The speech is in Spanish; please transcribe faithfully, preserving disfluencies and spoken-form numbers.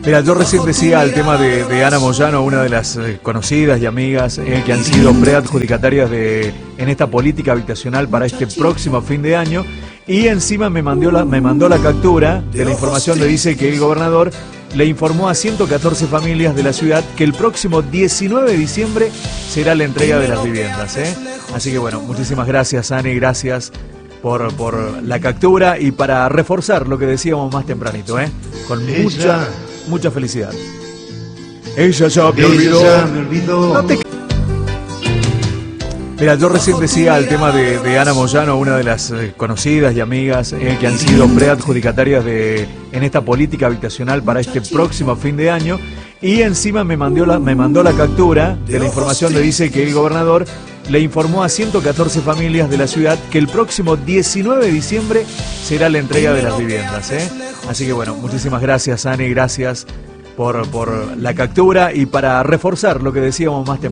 Mira, yo recién decía el tema de, de Ana Moyano, una de las eh, conocidas y amigas eh, que han sido preadjudicatarias de, en esta política habitacional para este próximo fin de año, y encima me mandó la, me mandó la captura de la información donde dice que el gobernador le informó a ciento catorce familias de la ciudad que el próximo diecinueve de diciembre será la entrega de las viviendas, ¿eh? Así que bueno, muchísimas gracias, Ani, gracias por, por la captura y para reforzar lo que decíamos más tempranito, ¿eh? Con mucha... mucha felicidad. Ella ya me olvidó. Ya me olvidó. No te... Mira, yo recién decía el tema de, de Ana Moyano, una de las eh, conocidas y amigas eh, que han sido preadjudicatarias de, en esta política habitacional para este próximo fin de año, y encima me mandó la, me mandó la captura de la información donde dice que el gobernador le informó a ciento catorce familias de la ciudad que el próximo diecinueve de diciembre será la entrega de las viviendas, ¿eh? Así que bueno, muchísimas gracias, Ani, gracias por, por la captura y para reforzar lo que decíamos más temprano.